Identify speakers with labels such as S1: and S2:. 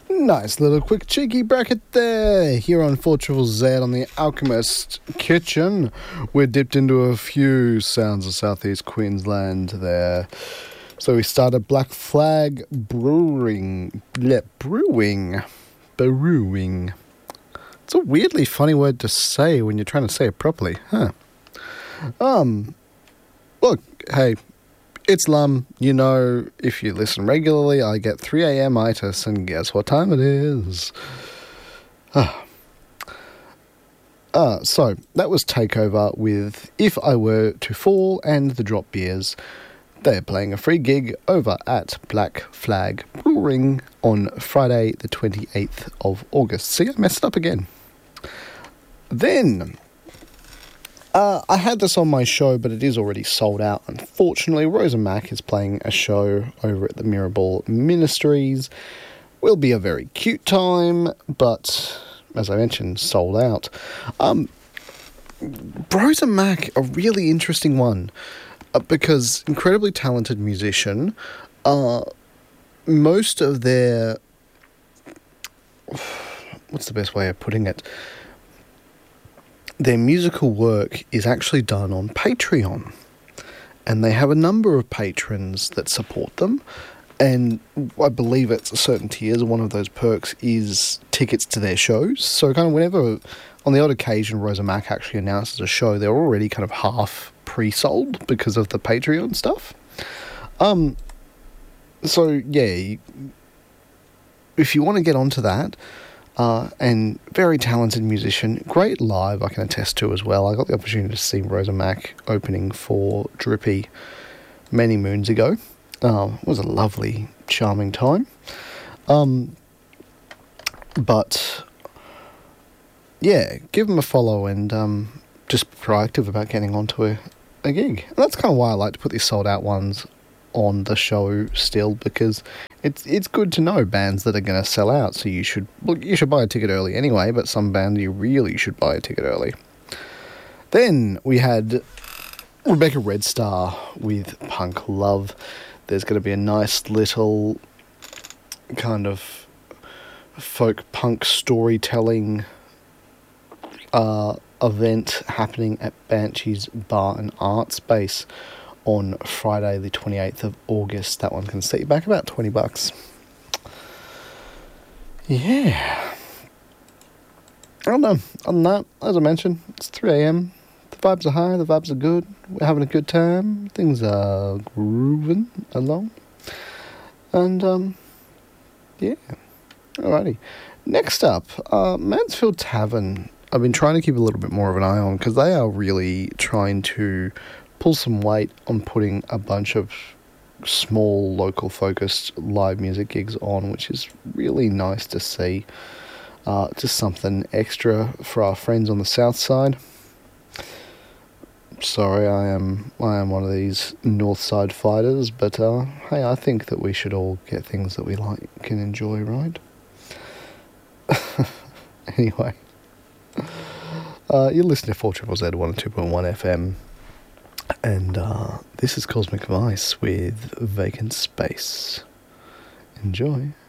S1: Nice little quick cheeky bracket there. Here on 4 Z on the Alchemist Kitchen, we're dipped into a few sounds of southeast Queensland there. So we started Black Flag Brewing. It's a weirdly funny word to say when you're trying to say it properly, huh? Look, hey, it's Lum. You know, if you listen regularly, I get 3 a.m. itis, and guess what time it is? So, that was Takeover with If I Were to Fall and the Drop Beers. They're playing a free gig over at Black Flag Brewing on Friday the 28th of August. See, I messed it up again. Then, I had this on my show, but it is already sold out. Unfortunately, Rosa Mack is playing a show over at the Mirabel Ministries. Will be a very cute time, but as I mentioned, sold out. Rosa Mack, a really interesting one, because incredibly talented musician. Most of their... what's the best way of putting it? Their musical work is actually done on Patreon, and they have a number of patrons that support them, and I believe it's a certain tiers. One of those perks is tickets to their shows. So kind of whenever, on the odd occasion, Rosa Mack actually announces a show, they're already kind of half pre-sold because of the Patreon stuff. So yeah, if you want to get onto that, and very talented musician, great live, I can attest to as well. I got the opportunity to see Rosa Mack opening for Drippy many moons ago. It was a lovely, charming time. But yeah, give them a follow and just be proactive about getting onto a gig. And that's kind of why I like to put these sold out ones on the show still, because it's good to know bands that are going to sell out. So you should buy a ticket early anyway, but some bands you really should buy a ticket early. Then we had Rebecca Red Star with Punk Love. There's going to be a nice little kind of folk punk storytelling event happening at Banshee's Bar and Art Space on Friday the 28th of August. That one can set you back about $20. Yeah. I don't know. Other than that, as I mentioned, it's 3 a.m. The vibes are high, the vibes are good. We're having a good time. Things are grooving along. And, yeah. Alrighty. Next up, Mansfield Tavern. I've been trying to keep a little bit more of an eye on, because they are really trying to pull some weight on putting a bunch of small, local-focused live music gigs on, which is really nice to see. Just something extra for our friends on the south side. Sorry, I am one of these north side fighters, but hey, I think that we should all get things that we like and enjoy, right? Anyway, you're listening to 4 Z 102.1 FM. And this is Cosmic Vice with Vacant Space. Enjoy.